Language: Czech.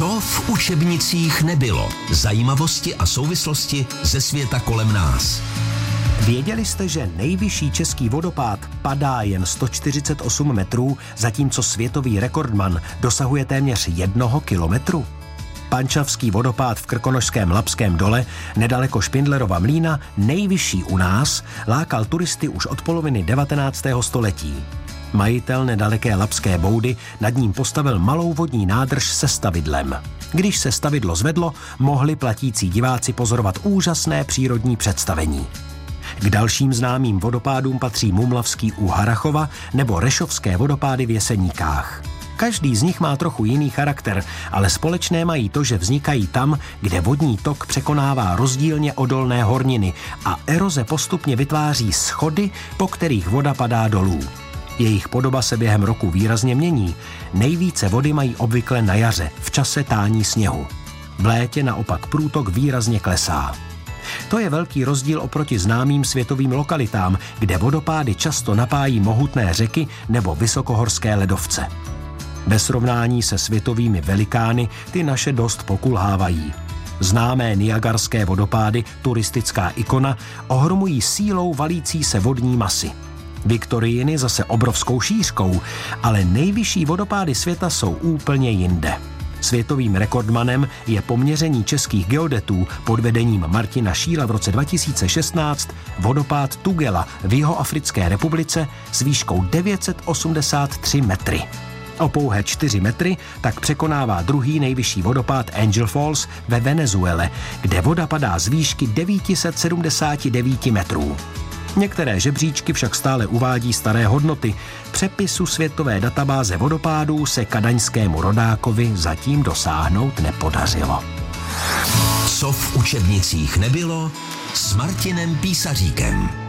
Co v učebnicích nebylo? Zajímavosti a souvislosti ze světa kolem nás. Věděli jste, že nejvyšší český vodopád padá jen 148 metrů, zatímco světový rekordman dosahuje téměř 1 kilometru? Pančavský vodopád v krkonošském Labském dole, nedaleko Špindlerova Mlýna, nejvyšší u nás, lákal turisty už od poloviny 19. století. Majitel nedaleké Labské boudy nad ním postavil malou vodní nádrž se stavidlem. Když se stavidlo zvedlo, mohli platící diváci pozorovat úžasné přírodní představení. K dalším známým vodopádům patří Mumlavský u Harrachova nebo Rešovské vodopády v Jeseníkách. Každý z nich má trochu jiný charakter, ale společné mají to, že vznikají tam, kde vodní tok překonává rozdílně odolné horniny a eroze postupně vytváří schody, po kterých voda padá dolů. Jejich podoba se během roku výrazně mění. Nejvíce vody mají obvykle na jaře, v čase tání sněhu. V létě naopak průtok výrazně klesá. To je velký rozdíl oproti známým světovým lokalitám, kde vodopády často napájí mohutné řeky nebo vysokohorské ledovce. Ve srovnání se světovými velikány ty naše dost pokulhávají. Známé Niagarské vodopády, turistická ikona, ohromují sílou valící se vodní masy. Viktorijiny zase obrovskou šířkou, ale nejvyšší vodopády světa jsou úplně jinde. Světovým rekordmanem je po měření českých geodetů pod vedením Martina Šíla v roce 2016 vodopád Tugela v Jihoafrické republice s výškou 983 metry. O pouhé 4 metry tak překonává druhý nejvyšší vodopád Angel Falls ve Venezuele, kde voda padá z výšky 979 metrů. Některé žebříčky však stále uvádí staré hodnoty. Přepisu světové databáze vodopádů se kadaňskému rodákovi zatím dosáhnout nepodařilo. Co v učebnicích nebylo s Martinem Písaříkem.